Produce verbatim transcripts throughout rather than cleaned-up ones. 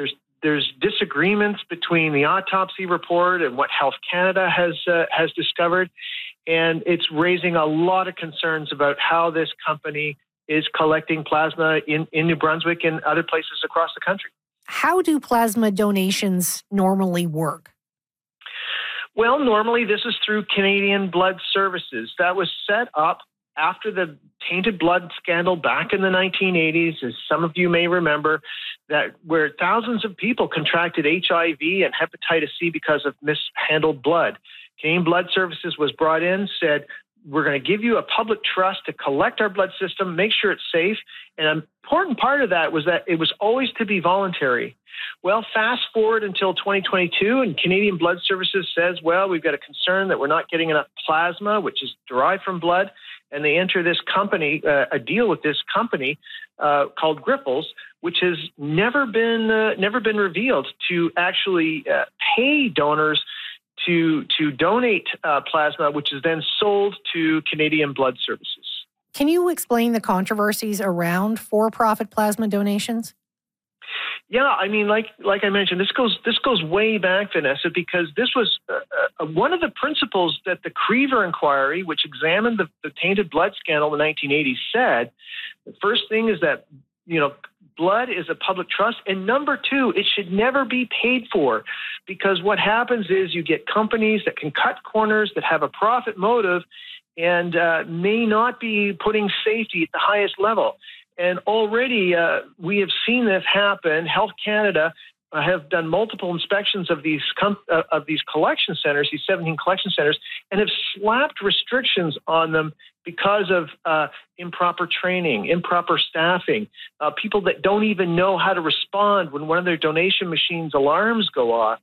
There's there's disagreements between the autopsy report and what Health Canada has uh, has discovered, and it's raising a lot of concerns about how this company is collecting plasma in, in New Brunswick and other places across the country. How do plasma donations normally work? Well, normally this is through Canadian Blood Services. That was set up after the tainted blood scandal back in the nineteen eighties, as some of you may remember, that where thousands of people contracted H I V and hepatitis C because of mishandled blood. Canadian Blood Services was brought in, said, we're going to give you a public trust to collect our blood system, make sure it's safe. And an important part of that was that it was always to be voluntary. Well, fast forward until twenty twenty-two, and Canadian Blood Services says, well, we've got a concern that we're not getting enough plasma, which is derived from blood. And they enter this company, uh, a deal with this company uh, called Grifols, which has never been uh, never been revealed, to actually uh, pay donors to to donate uh, plasma, which is then sold to Canadian Blood Services. Can you explain the controversies around for-profit plasma donations? Yeah, I mean, like like I mentioned, this goes this goes way back, Vanessa, because this was uh, uh, one of the principles that the Crever Inquiry, which examined the, the tainted blood scandal in the nineteen eighties, said. The first thing is that, you know, blood is a public trust, and number two, it should never be paid for, because what happens is you get companies that can cut corners, that have a profit motive, and uh, may not be putting safety at the highest level. And already uh, we have seen this happen. Health Canada uh, have done multiple inspections of these com- uh, of these collection centers, these seventeen collection centers, and have slapped restrictions on them because of uh, improper training, improper staffing, uh, people that don't even know how to respond when one of their donation machines' alarms go off.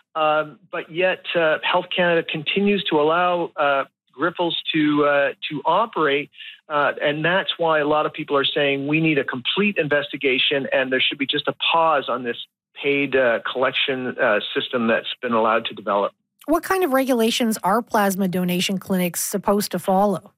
Um, but yet uh, Health Canada continues to allow uh, Grifols to uh, to operate. Uh, and that's why a lot of people are saying we need a complete investigation, and there should be just a pause on this paid uh, collection uh, system that's been allowed to develop. What kind of regulations are plasma donation clinics supposed to follow?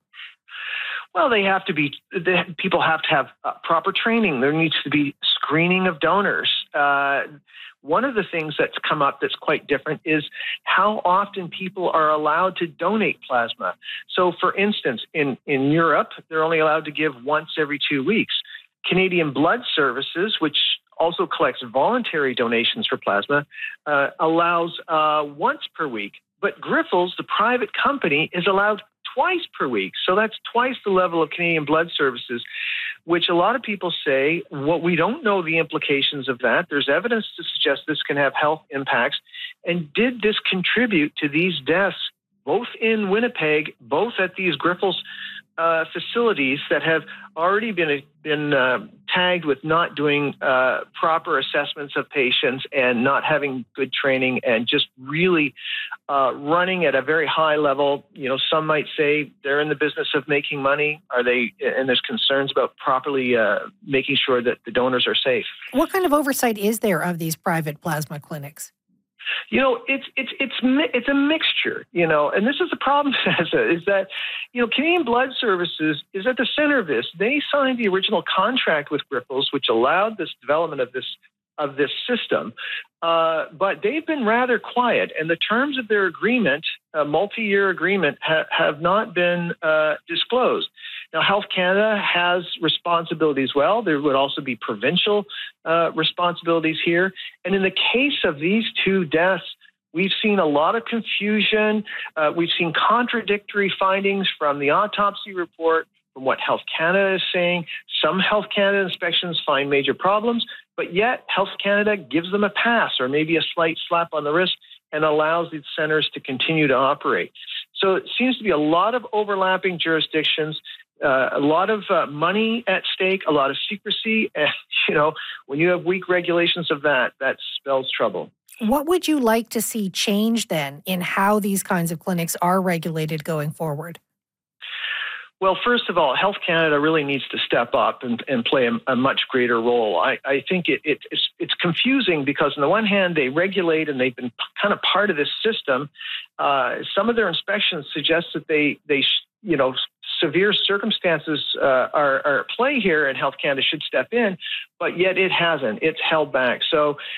Well, they have to be, they, people have to have uh, proper training. There needs to be screening of donors. Uh, one of the things that's come up that's quite different is how often people are allowed to donate plasma. So, for instance, in, in Europe, they're only allowed to give once every two weeks. Canadian Blood Services, which also collects voluntary donations for plasma, uh, allows uh, once per week. But Grifols, the private company, is allowed twice per week. So that's twice the level of Canadian Blood Services, which a lot of people say, what we don't know the implications of that. There's evidence to suggest this can have health impacts. And did this contribute to these deaths, both in Winnipeg, both at these Grifols uh, facilities that have already been been uh, tagged with not doing uh, proper assessments of patients and not having good training and just really uh, running at a very high level? You know, some might say they're in the business of making money. Are they? And there's concerns about properly uh, making sure that the donors are safe. What kind of oversight is there of these private plasma clinics? You know, it's it's it's it's a mixture. You know, and this is the problem, is that, you know, Canadian Blood Services is at the center of this. They signed the original contract with Grifols, which allowed this development of this of this system, uh, but they've been rather quiet. And the terms of their agreement, a multi-year agreement, ha- have not been uh, disclosed. Now, Health Canada has responsibilities. Well, there would also be provincial uh, responsibilities here. And in the case of these two deaths, we've seen a lot of confusion. Uh, we've seen contradictory findings from the autopsy report, from what Health Canada is saying. Some Health Canada inspections find major problems, but yet Health Canada gives them a pass or maybe a slight slap on the wrist and allows these centers to continue to operate. So it seems to be a lot of overlapping jurisdictions. Uh, a lot of uh, money at stake, a lot of secrecy. And, you know, when you have weak regulations of that, that spells trouble. What would you like to see change then in how these kinds of clinics are regulated going forward? Well, first of all, Health Canada really needs to step up and, and play a, a much greater role. I, I think it, it, it's, it's confusing because on the one hand, they regulate and they've been kind of part of this system. Uh, some of their inspections suggest that they, they you know, severe circumstances uh, are, are at play here, and Health Canada should step in, but yet it hasn't. It's held back. So